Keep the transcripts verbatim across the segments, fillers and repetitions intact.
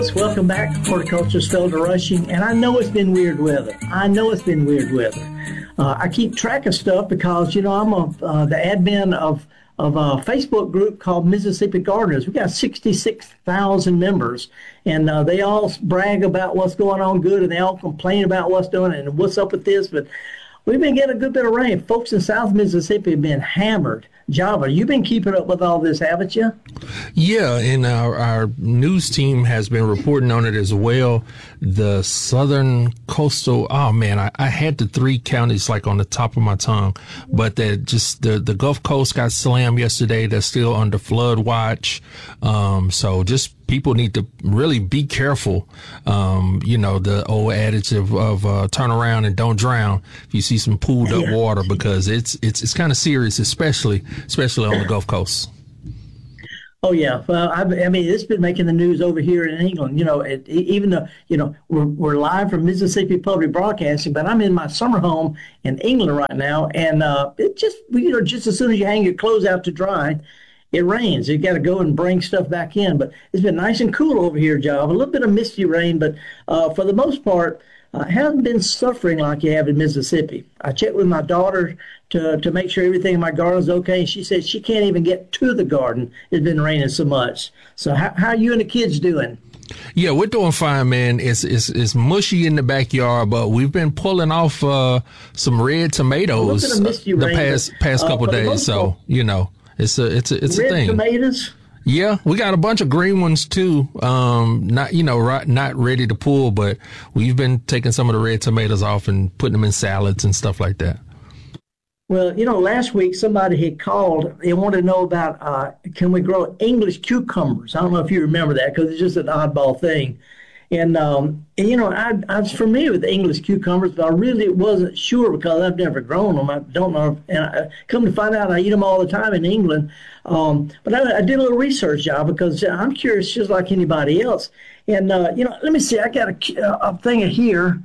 Welcome back to Horticulturist Felder Rushing, and I know it's been weird weather. I know it's been weird weather. Uh, I keep track of stuff because, you know, I'm a, uh, the admin of, of a Facebook group called Mississippi Gardeners. We've got sixty-six thousand members, and uh, they all brag about what's going on good, and they all complain about what's doing and what's up with this, but we've been getting a good bit of rain. Folks in South Mississippi have been hammered. Java, you've been keeping up with all this, haven't you? Yeah, and our, our news team has been reporting on it as well. The southern coastal, oh man, I, I had the three counties like on the top of my tongue, but that just the, the Gulf Coast got slammed yesterday. They're still under flood watch. Um, so just people need to really be careful. Um, you know, the old adage of, of uh, turn around and don't drown if you see some pooled up water, because it's it's it's kind of serious, especially especially on the Gulf Coast. Oh, yeah. Well, I, I mean, it's been making the news over here in England. You know, it, even though, you know, we're, we're live from Mississippi Public Broadcasting, but I'm in my summer home in England right now. And uh, it just, you know, just as soon as you hang your clothes out to dry, it rains. You got to go and bring stuff back in. But it's been nice and cool over here, Job. A little bit of misty rain, but uh, for the most part, I uh, haven't been suffering like you have in Mississippi. I checked with my daughter to to make sure everything in my garden is okay, and she said she can't even get to the garden. It's been raining so much. So how, how are you and the kids doing? Yeah, we're doing fine, man. It's it's it's mushy in the backyard, but we've been pulling off uh, some red tomatoes uh, the past past couple uh, days. So you know, it's a it's a it's red a thing. Tomatoes. Yeah, we got a bunch of green ones too. Um, not, you know, right, not ready to pull, but we've been taking some of the red tomatoes off and putting them in salads and stuff like that. Well, you know, last week somebody had called. They wanted to know about uh, can we grow English cucumbers? I don't know if you remember that because it's just an oddball thing. And, um, and you know, I, I was familiar with English cucumbers, but I really wasn't sure because I've never grown them. I don't know. If, and I come to find out I eat them all the time in England. Um, but I, I did a little research, Job, because I'm curious just like anybody else. And, uh, you know, let me see. I got a, a thing here.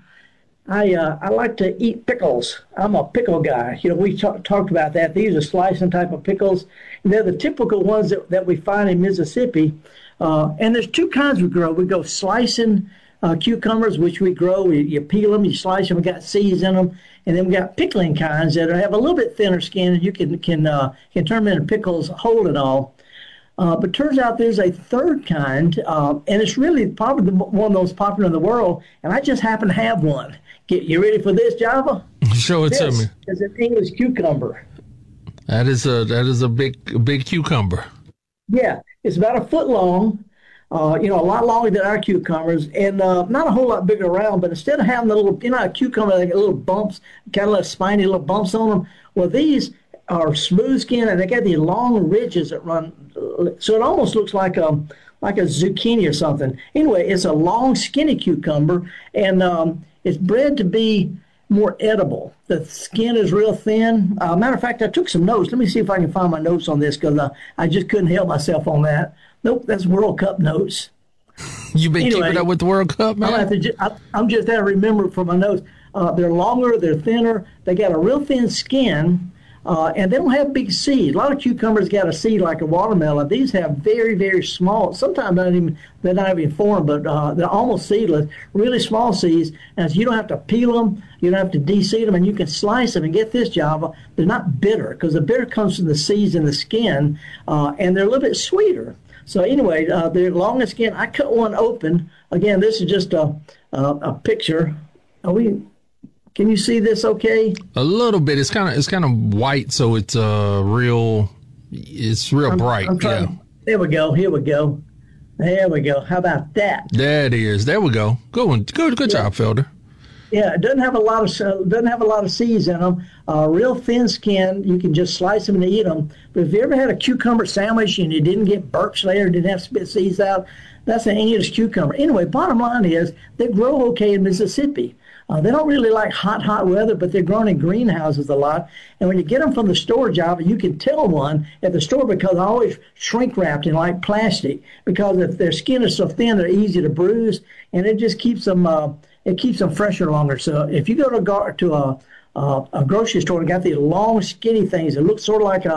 I uh, I like to eat pickles. I'm a pickle guy. You know, we talk, talked about that. These are slicing type of pickles. And they're the typical ones that, that we find in Mississippi. Uh, and there's two kinds we grow. We go slicing uh, cucumbers, which we grow. We, you peel them, you slice them. We got seeds in them. And then we got pickling kinds that have a little bit thinner skin, and you can can uh, can turn them into pickles, whole and all. Uh, but turns out there's a third kind, uh, and it's really probably the, one of the most popular in the world. And I just happen to have one. Get you ready for this, Java? Show it this to me. It's an English cucumber. That is a that is a big big cucumber. Yeah, it's about a foot long. Uh, you know, a lot longer than our cucumbers, and uh, not a whole lot bigger around. But instead of having the little, you know, a cucumber like little bumps, kind of little spiny little bumps on them. Well, these are smooth skin, and they got these long ridges that run. So it almost looks like a like a zucchini or something. Anyway, it's a long, skinny cucumber, and um, it's bred to be more edible. The skin is real thin. Uh, matter of fact, I took some notes. Let me see if I can find my notes on this because uh, I just couldn't help myself on that. Nope, that's World Cup notes. You've been anyway, keeping up with the World Cup, man? Have to ju- I, I'm just there to remember from my notes. Uh, they're longer, they're thinner, they got a real thin skin, uh, and they don't have big seeds. A lot of cucumbers got a seed like a watermelon. These have very, very small, sometimes not even, they're not even formed, but uh, they're almost seedless, really small seeds, and so you don't have to peel them, you don't have to de-seed them, and you can slice them and get this, Java. They're not bitter, because the bitter comes from the seeds in the skin, uh, and they're a little bit sweeter. So anyway, uh, they're long and skin. I cut one open. Again, this is just a a, a picture. Are we? Can you see this? Okay. A little bit. It's kind of it's kind of white, so it's uh real. It's real I'm, bright. I'm trying, yeah. There we go. Here we go. There we go. How about that? There it is. There we go. Good one. Good good yeah. job, Felder. Yeah, it doesn't have a lot of uh, doesn't have a lot of seeds in them. Uh, real thin skin. You can just slice them and eat them. But if you ever had a cucumber sandwich and you didn't get birch layer, didn't have to spit seeds out, that's an English cucumber. Anyway, bottom line is they grow okay in Mississippi. Uh, they don't really like hot, hot weather, but they're grown in greenhouses a lot. And when you get them from the store, Java, you can tell one at the store because they're always shrink wrapped in like plastic. Because if their skin is so thin, they're easy to bruise, and it just keeps them. Uh, It keeps them fresher longer. So if you go to a, to a, a, a grocery store and got these long, skinny things that look sort of like a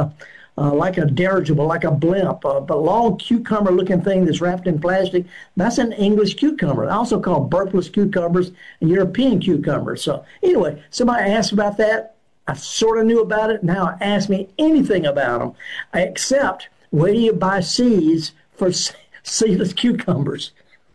uh, like a dirigible, like a blimp, uh, but long cucumber-looking thing that's wrapped in plastic. That's an English cucumber. I also call burpless cucumbers and European cucumbers. So anyway, somebody asked about that. I sort of knew about it. Now ask me anything about them, except where do you buy seeds for seedless cucumbers?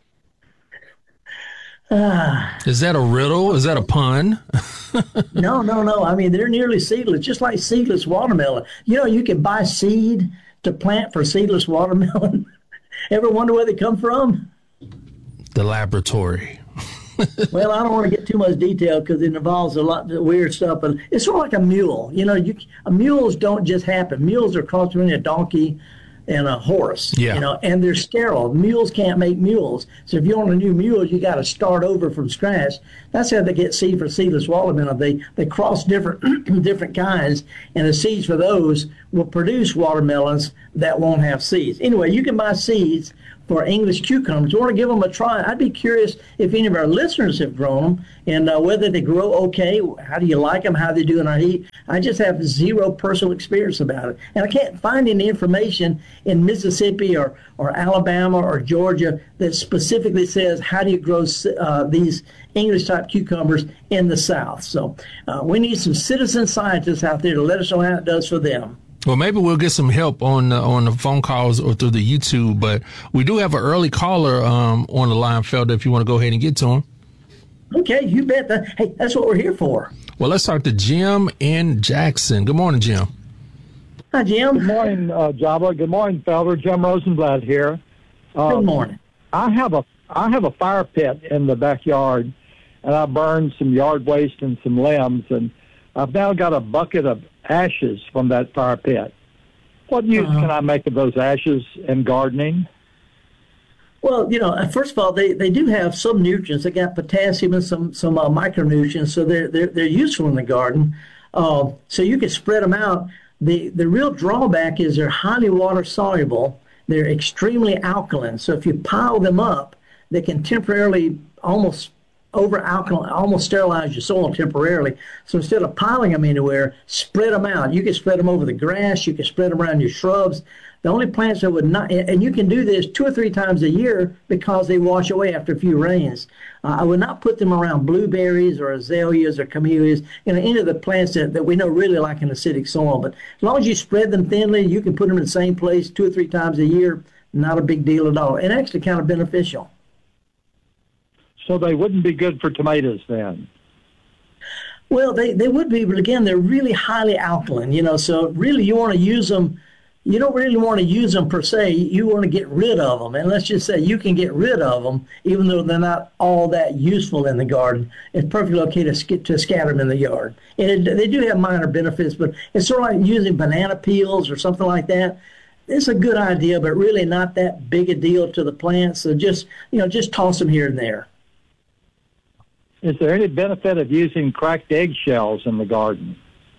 Uh, Is that a riddle? Is that a pun? no, no, no. I mean, they're nearly seedless, just like seedless watermelon. You know, you can buy seed to plant for seedless watermelon. Ever wonder where they come from? The laboratory. Well, I don't want to get too much detail because it involves a lot of weird stuff, but it's sort of like a mule. You know, you, mules don't just happen. Mules are crossed between a donkey and a horse, yeah. you know, and they're sterile. Mules can't make mules. So if you want a new mule, you got to start over from scratch. That's how they get seed for seedless watermelon. They they cross different different kinds, and the seeds for those will produce watermelons that won't have seeds. Anyway, you can buy seeds for English cucumbers. You want to give them a try. I'd be curious if any of our listeners have grown them and uh, whether they grow okay. How do you like them? How they do in our heat? I just have zero personal experience about it. And I can't find any information in Mississippi or, or Alabama or Georgia that specifically says how do you grow uh, these English-type cucumbers in the South. So uh, we need some citizen scientists out there to let us know how it does for them. Well, maybe we'll get some help on the, on the phone calls or through the YouTube, but we do have an early caller um, on the line, Felder, if you want to go ahead and get to him. Okay, you bet. That, hey, that's what we're here for. Well, let's talk to Jim in Jackson. Good morning, Jim. Hi, Jim. Good morning, uh, Java. Good morning, Felder. Jim Rosenblatt here. Uh, Good morning. I have a I have a fire pit in the backyard, and I burned some yard waste and some limbs, and I've now got a bucket of ashes from that fire pit. What use uh-huh. can I make of those ashes in gardening? Well, you know, first of all, they, they do have some nutrients. They got potassium and some some uh, micronutrients, so they're they're they're useful in the garden. Uh, so you can spread them out. The the real drawback is they're highly water soluble. They're extremely alkaline. So if you pile them up, they can temporarily almost over alkaline, almost sterilize your soil temporarily. So instead of piling them anywhere, spread them out. You can spread them over the grass. You can spread them around your shrubs. The only plants that would not, and you can do this two or three times a year because they wash away after a few rains. Uh, I would not put them around blueberries or azaleas or camellias, you know, any of the plants that, that we know really like an acidic soil. But as long as you spread them thinly, you can put them in the same place two or three times a year. Not a big deal at all, and actually kind of beneficial. So they wouldn't be good for tomatoes then? Well, they, they would be, but again, they're really highly alkaline, you know, so really you want to use them. You don't really want to use them per se. You want to get rid of them. And let's just say you can get rid of them, even though they're not all that useful in the garden. It's perfectly okay to, sk- to scatter them in the yard. And it, they do have minor benefits, but it's sort of like using banana peels or something like that. It's a good idea, but really not that big a deal to the plants. So just, you know, just toss them here and there. Is there any benefit of using cracked eggshells in the garden?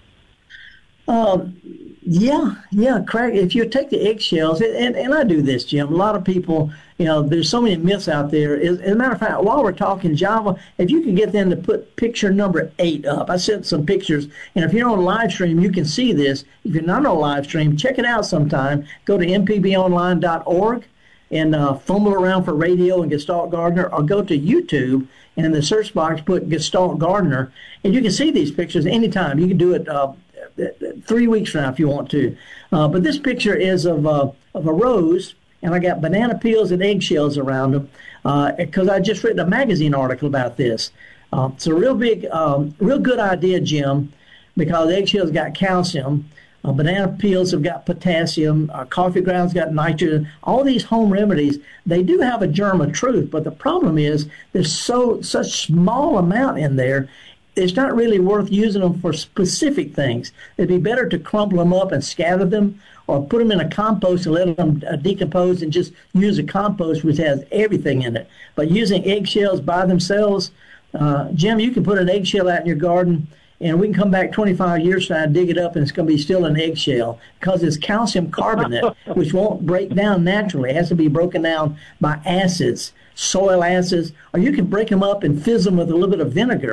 Um, yeah, yeah, crack. If you take the eggshells, and, and I do this, Jim, a lot of people, you know, there's so many myths out there. As, as a matter of fact, while we're talking Java, if you can get them to put picture number eight up, I sent some pictures, and if you're on live stream, you can see this. If you're not on live stream, check it out sometime. Go to m p b online dot org and uh, fumble around for radio and Gestalt Gardener, or go to YouTube and in the search box put Gestalt Gardener, and you can see these pictures anytime. You can do it uh, three weeks from now if you want to. Uh, but this picture is of, uh, of a rose, and I got banana peels and eggshells around them because uh, I just read a magazine article about this. Uh, it's a real big, um, real good idea, Jim, because eggshells got calcium. Uh, banana peels have got potassium, uh, coffee grounds got nitrogen. All these home remedies, they do have a germ of truth, but the problem is there's so such small amount in there, it's not really worth using them for specific things. It'd be better to crumple them up and scatter them, or put them in a compost and let them uh, decompose and just use a compost which has everything in it. But using eggshells by themselves, uh, Jim, you can put an eggshell out in your garden, and we can come back twenty-five years from now and dig it up, and it's going to be still an eggshell because it's calcium carbonate, which won't break down naturally. It has to be broken down by acids, soil acids, or you can break them up and fizz them with a little bit of vinegar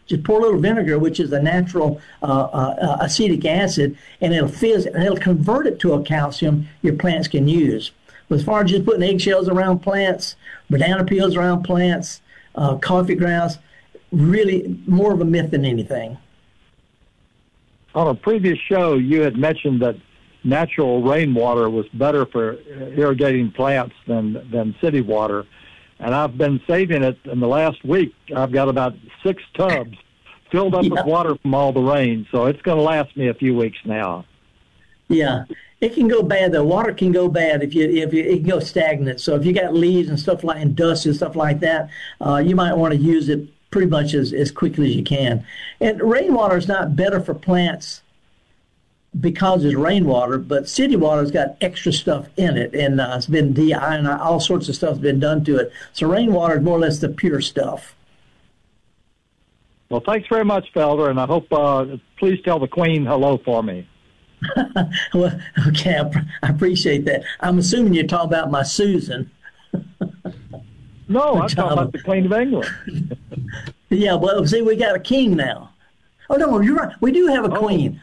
Just pour a little vinegar, which is a natural uh, uh, acetic acid, and it'll fizz, and it'll convert it to a calcium your plants can use. But as far as just putting eggshells around plants, banana peels around plants, uh, coffee grounds, really more of a myth than anything. On a previous show, you had mentioned that natural rainwater was better for irrigating plants than, than city water. And I've been saving it in the last week. I've got about six tubs filled up yeah. with water from all the rain. So it's going to last me a few weeks now. Yeah. It can go bad though. Water can go bad if you if you, it can go stagnant. So if you got leaves and stuff like and dust and stuff like that, uh, you might want to use it pretty much as, as quickly as you can. And rainwater is not better for plants because it's rainwater, but city water's got extra stuff in it, and uh, it's been deionized, all sorts of stuff's been done to it. So rainwater is more or less the pure stuff. Well, thanks very much, Felder, and I hope, uh, please tell the Queen hello for me. Well, okay, I, I appreciate that. I'm assuming you're talking about my Susan. No, I'm talking about the Queen of England. Yeah, well, see, we got a king now. Oh, no, you're right. We do have a Oh. queen.